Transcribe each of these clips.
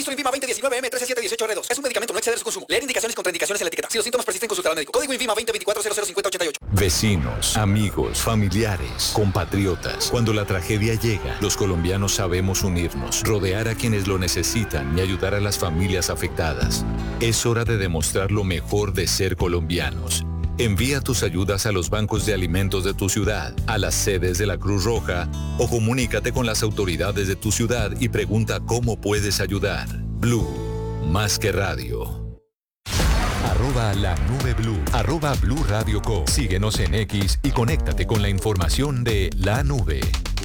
Suministro INVIMA 2019M13718R2. Es un medicamento, no exceder su consumo. Leer indicaciones y contraindicaciones en la etiqueta. Si los síntomas persisten, consultar al médico. Código INVIMA 2024005088. Vecinos, amigos, familiares, compatriotas. Cuando la tragedia llega, los colombianos sabemos unirnos, rodear a quienes lo necesitan y ayudar a las familias afectadas. Es hora de demostrar lo mejor de ser colombianos. Envía tus ayudas a los bancos de alimentos de tu ciudad, a las sedes de la Cruz Roja o comunícate con las autoridades de tu ciudad y pregunta cómo puedes ayudar. Blue, más que radio. @LaNubeBlue, @Blue Radio Co. Síguenos en X y conéctate con la información de La Nube.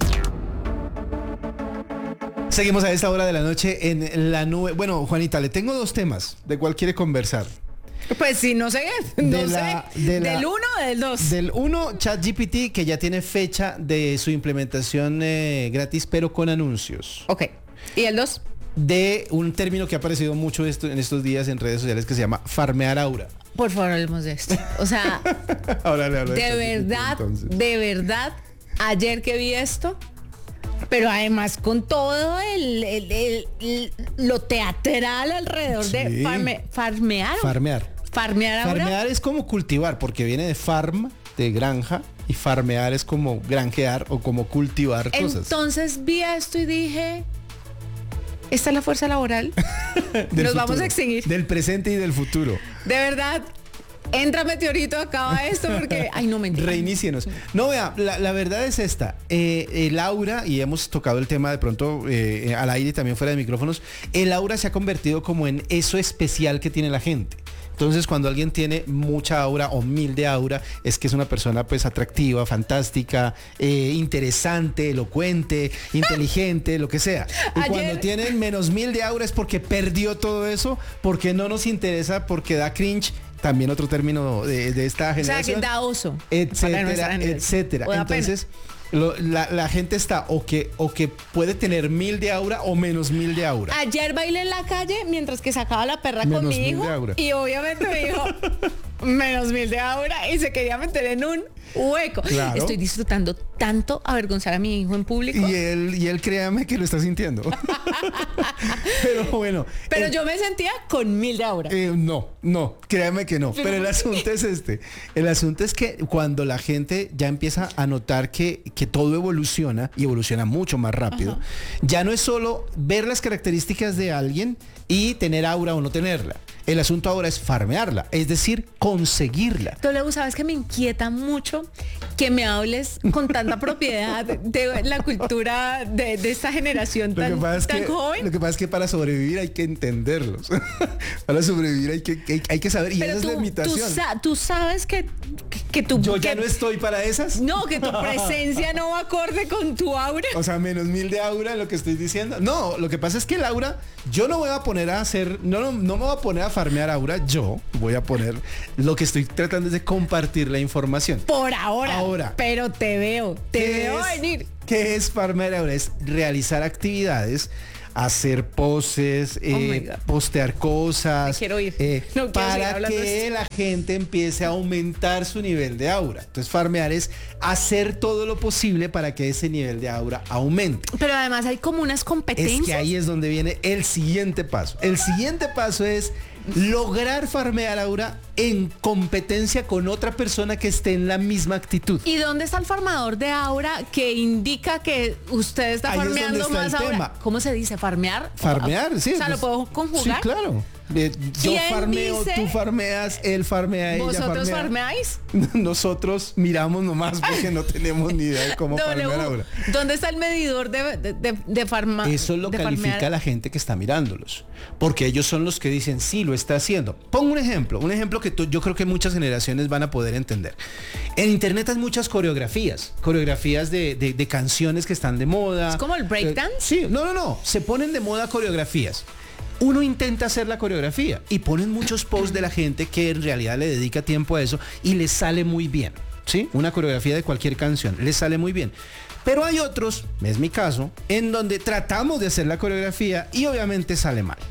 Seguimos a esta hora de la noche en La Nube. Bueno, Juanita, le tengo dos temas. ¿De cuál quiere conversar? Pues sí, no sé. Del 1 o del 2. Del 1, ChatGPT, que ya tiene fecha de su implementación gratis, pero con anuncios. Ok. ¿Y el 2? De un término que ha aparecido mucho en estos días en redes sociales que se llama farmear aura. Por favor, hablemos de esto. O sea, ahora le hablo de verdad, ayer que vi esto, pero además con todo lo teatral alrededor de farmear. Farmear es como cultivar, porque viene de farm, de granja, y farmear es como granjear o como cultivar cosas. Entonces vi esto y dije, esta es la fuerza laboral. Nos vamos a extinguir. Del presente y del futuro. De verdad. Entra meteorito, acaba esto porque... Ay, no, mentira. Reinícienos. No, vea, la verdad es esta. El aura, y hemos tocado el tema de pronto al aire y también fuera de micrófonos, el aura se ha convertido como en eso especial que tiene la gente. Entonces, cuando alguien tiene mucha aura o 1000 de aura, es que es una persona pues atractiva, fantástica, interesante, elocuente, inteligente, lo que sea. Y cuando tienen menos 1000 de aura es porque perdió todo eso, porque no nos interesa, porque da cringe. También otro término de esta generación. O sea, que da oso. Etcétera, etcétera. Entonces, la gente está o que puede tener 1000 de aura o menos 1000 de aura. Ayer bailé en la calle mientras que sacaba la perra con mi hijo. Y obviamente me dijo menos 1000 de aura y se quería meter en un hueco. Claro. Estoy disfrutando tanto avergonzar a mi hijo en público. Y él créame que lo está sintiendo. Pero bueno. Pero yo me sentía con 1000 de aura. No, créame que no. Pero el asunto es este. El asunto es que cuando la gente ya empieza a notar que todo evoluciona y evoluciona mucho más rápido, ajá, ya no es solo ver las características de alguien y tener aura o no tenerla. El asunto ahora es farmearla, es decir, conseguirla. Toledo, ¿sabes que me inquieta mucho que me hables con tanta propiedad de la cultura de esta generación tan joven? Lo que pasa es que para sobrevivir hay que entenderlos. Para sobrevivir hay que saber. Y esa es la invitación. Tú sabes que tú... Yo ya no estoy para esas. No, que tu presencia no va acorde con tu aura. O sea, menos 1000 de aura, lo que estoy diciendo. No, lo que pasa es que el aura, yo no voy a poner a hacer... No me voy a poner a farmear aura, yo voy a poner lo que estoy tratando es de compartir la información. Por ahora. Pero te veo venir. ¿Qué es farmear aura? Es realizar actividades, hacer poses, postear cosas. Me quiero ir. Para que la gente empiece a aumentar su nivel de aura. Entonces, farmear es hacer todo lo posible para que ese nivel de aura aumente. Pero además hay como unas competencias. Es que ahí es donde viene el siguiente paso. El siguiente paso es lograr farmear aura en competencia con otra persona que esté en la misma actitud. ¿Y dónde está el farmador de aura que indica que usted está ahí farmeando más aura? Tema. ¿Cómo se dice? ¿Farmear? Farmear, sí. O sea, ¿lo puedo conjugar? Sí, claro. Yo farmeo, tú farmeas, él farmea, ella farmea. ¿Vosotros farmeáis? Nosotros miramos nomás porque no tenemos ni idea de cómo farmear ahora. ¿Dónde está el medidor de farmear? Eso lo califica la gente que está mirándolos, porque ellos son los que dicen, sí, lo está haciendo. Pongo un ejemplo que yo creo que muchas generaciones van a poder entender. En internet hay muchas coreografías de canciones que están de moda. ¿Es como el breakdance? Sí, no, se ponen de moda coreografías. Uno intenta hacer la coreografía y ponen muchos posts de la gente que en realidad le dedica tiempo a eso y les sale muy bien, ¿sí? Una coreografía de cualquier canción, les sale muy bien. Pero hay otros, es mi caso, en donde tratamos de hacer la coreografía y obviamente sale mal.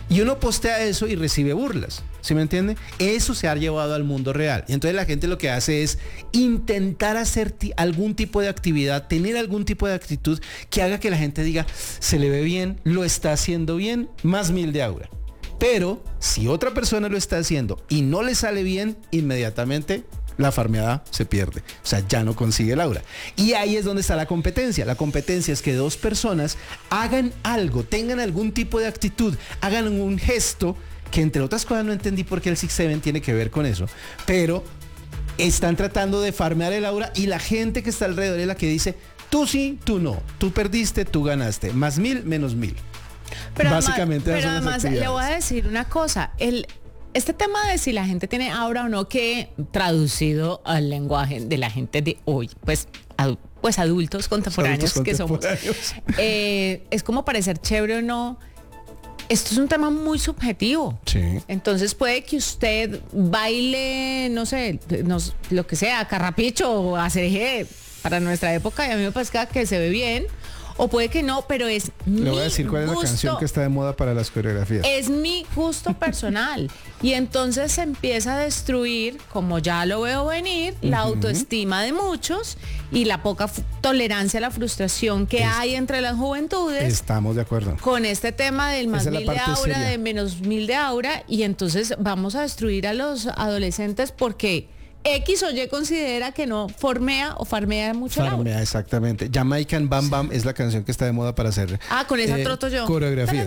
Y uno postea eso y recibe burlas, ¿sí me entiende? Eso se ha llevado al mundo real. Y entonces la gente lo que hace es intentar hacer algún tipo de actividad, tener algún tipo de actitud que haga que la gente diga, se le ve bien, lo está haciendo bien, más 1000 de aura. Pero si otra persona lo está haciendo y no le sale bien, inmediatamente la farmeada se pierde. O sea, ya no consigue el aura. Y ahí es donde está la competencia. La competencia es que dos personas hagan algo, tengan algún tipo de actitud, hagan un gesto, que entre otras cosas no entendí por qué el 6-7 tiene que ver con eso, pero están tratando de farmear el aura y la gente que está alrededor es la que dice, tú sí, tú no, tú perdiste, tú ganaste, más 1000, menos 1000. Pero además le voy a decir una cosa, este tema de si la gente tiene aura o no, que traducido al lenguaje de la gente de hoy, pues adultos contemporáneos que somos, es como parecer chévere o no. Esto es un tema muy subjetivo. Sí. Entonces puede que usted baile, no sé, lo que sea, carrapicho o ACG para nuestra época, y a mí me parece que se ve bien. O puede que no, pero es Le voy a decir cuál es la canción que está de moda para las coreografías. Es mi gusto personal. Y entonces se empieza a destruir, como ya lo veo venir, la autoestima de muchos y la poca tolerancia a la frustración que hay entre las juventudes. Estamos de acuerdo. Con este tema del más 1000 de aura, seria. de menos 1000 de aura. Y entonces vamos a destruir a los adolescentes porque X o Y considera que no formea o farmea mucho el aura. Farmea, exactamente. Jamaican Bam Bam es la canción que está de moda para hacer con esa troto yo. Coreografías.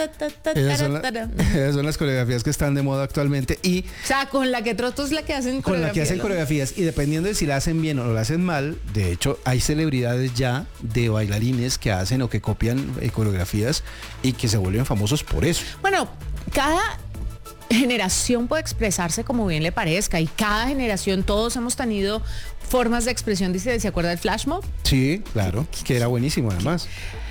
Esas son las coreografías que están de moda actualmente. Y o sea, con la que troto es la que hacen coreografías. Con la que hacen coreografías. Y dependiendo de si la hacen bien o la hacen mal, de hecho, hay celebridades ya de bailarines que hacen o que copian coreografías y que se vuelven famosos por eso. Bueno, cada generación puede expresarse como bien le parezca y cada generación todos hemos tenido formas de expresión. Dice, ¿se acuerda del flash mob? Sí, claro, que era buenísimo además.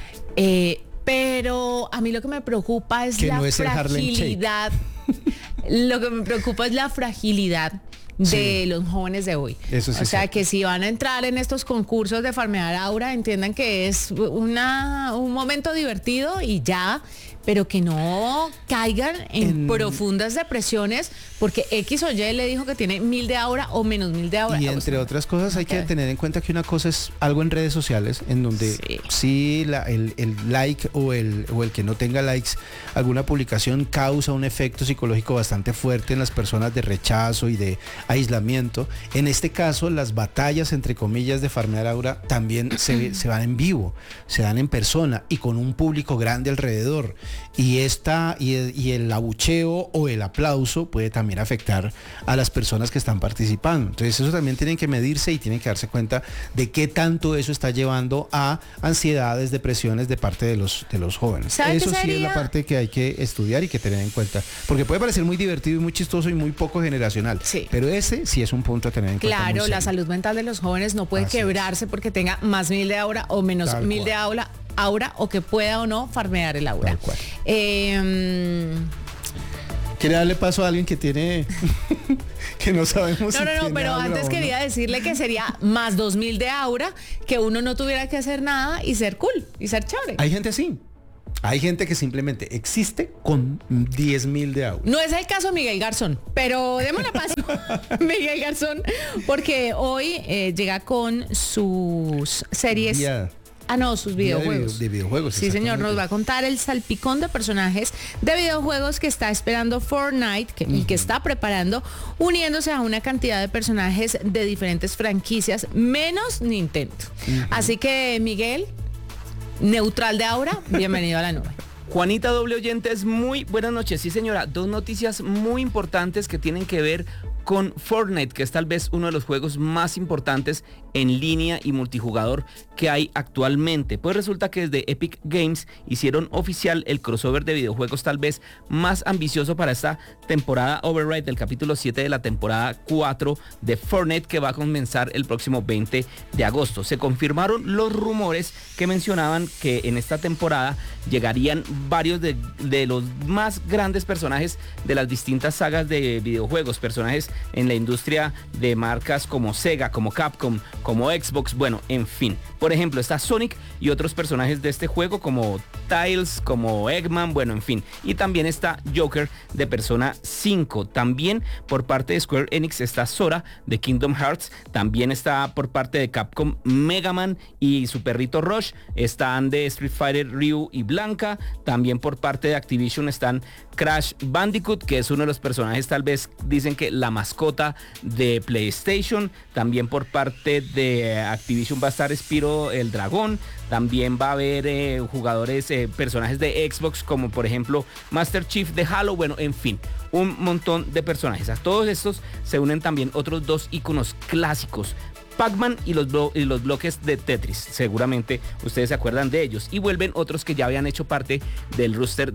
Pero a mí lo que me preocupa es la fragilidad. Lo que me preocupa es la fragilidad de los jóvenes de hoy. Eso sí, o sea, que si van a entrar en estos concursos de farmear aura, entiendan que es un momento divertido y ya, pero que no caigan en profundas depresiones porque X o Y le dijo que tiene 1000 de aura o menos 1000 de aura. Y entre otras cosas hay que tener en cuenta que una cosa es algo en redes sociales en donde sí el like o el que no tenga likes, alguna publicación causa un efecto psicológico bastante fuerte en las personas de rechazo y de aislamiento. En este caso, las batallas, entre comillas, de farmear aura también se van en vivo, se dan en persona y con un público grande alrededor. Y el abucheo o el aplauso puede también afectar a las personas que están participando. Entonces eso también tienen que medirse y tienen que darse cuenta de qué tanto eso está llevando a ansiedades, depresiones de parte de los jóvenes. Eso sí es la parte que hay que estudiar y que tener en cuenta. Porque puede parecer muy divertido y muy chistoso y muy poco generacional. Sí. Pero ese sí es un punto a tener en cuenta. Claro, la salud mental de los jóvenes no puede quebrarse porque tenga más 1000 de aura o menos 1000 de aura o que pueda o no farmear el aura. ¿Quiere darle paso a alguien que tiene que no sabemos? No, pero antes quería decirle que sería más 2000 de aura, que uno no tuviera que hacer nada y ser cool y ser chévere. Hay gente así. Hay gente que simplemente existe con 10.000 de aura. No es el caso de Miguel Garzón, pero démosle paso Miguel Garzón, porque hoy llega con sus series. Sus videojuegos. De videojuegos. Sí, señor, nos va a contar el salpicón de personajes de videojuegos que está esperando Fortnite y que está preparando, uniéndose a una cantidad de personajes de diferentes franquicias, menos Nintendo. Así que, Miguel, neutral de aura, bienvenido a la nube. Juanita, doble oyentes, muy buenas noches. Sí, señora, dos noticias muy importantes que tienen que ver con Fortnite, que es tal vez uno de los juegos más importantes en línea y multijugador que hay actualmente. Pues resulta que desde Epic Games hicieron oficial el crossover de videojuegos tal vez más ambicioso para esta temporada Override del capítulo 7 de la temporada 4 de Fortnite, que va a comenzar el próximo 20 de agosto. Se confirmaron los rumores que mencionaban que en esta temporada llegarían varios de los más grandes personajes de las distintas sagas de videojuegos, personajes en la industria de marcas como Sega, como Capcom, como Xbox, bueno, en fin. Por ejemplo, está Sonic y otros personajes de este juego como Tails, como Eggman, bueno, en fin. Y también está Joker de Persona 5. También por parte de Square Enix está Sora de Kingdom Hearts. También está por parte de Capcom Mega Man y su perrito Rush. Están de Street Fighter Ryu y Blanca. También por parte de Activision están Crash Bandicoot, que es uno de los personajes, tal vez dicen que la mascota de PlayStation. También por parte de Activision va a estar Spyro el dragón. También va a haber jugadores, personajes de Xbox, como por ejemplo Master Chief de Halo. Bueno, en fin, un montón de personajes. A todos estos se unen también otros dos iconos clásicos, Pac-Man y los bloques de Tetris. Seguramente ustedes se acuerdan de ellos. Y vuelven otros que ya habían hecho parte del roster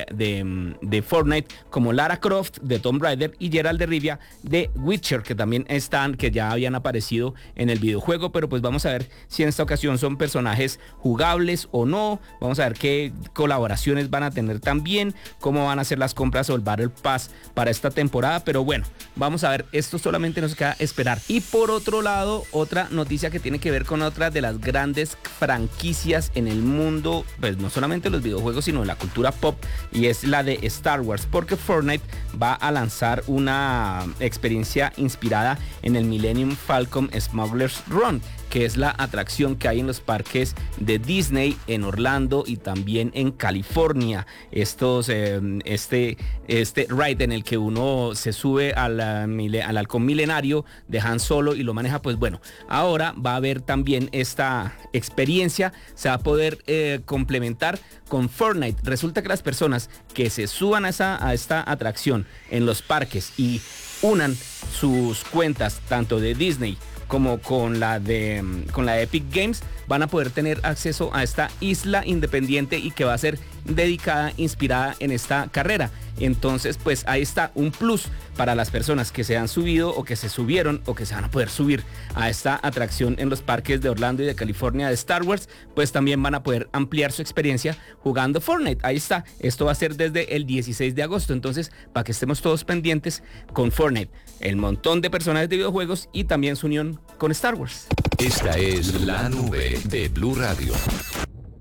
de Fortnite, como Lara Croft de Tomb Raider y Geralt de Rivia de Witcher, que también están, que ya habían aparecido en el videojuego. Pero pues vamos a ver si en esta ocasión son personajes jugables o no. Vamos a ver qué colaboraciones van a tener también, cómo van a ser las compras o el Battle Pass para esta temporada. Pero bueno, vamos a ver, esto solamente nos queda esperar. Y por otro lado, otra noticia que tiene que ver con otra de las grandes franquicias en el mundo, pues no solamente los videojuegos, sino la cultura pop, y es la de Star Wars, porque Fortnite va a lanzar una experiencia inspirada en el Millennium Falcon Smuggler's Run, que es la atracción que hay en los parques de Disney en Orlando y también en California. Este ride en el que uno se sube al halcón milenario de Han Solo y lo maneja, pues bueno, ahora va a haber también esta experiencia, se va a poder complementar con Fortnite. Resulta que las personas que se suban a esta atracción en los parques y unan sus cuentas tanto de Disney como con la de Epic Games, van a poder tener acceso a esta isla independiente y que va a ser dedicada, inspirada en esta carrera. Entonces, pues ahí está un plus para las personas que se han subido o que se subieron o que se van a poder subir a esta atracción en los parques de Orlando y de California de Star Wars, pues también van a poder ampliar su experiencia jugando Fortnite. Ahí está, esto va a ser desde el 16 de agosto, entonces para que estemos todos pendientes con Fortnite, el montón de personajes de videojuegos y también su unión con Star Wars. Esta es la nube de Blue Radio.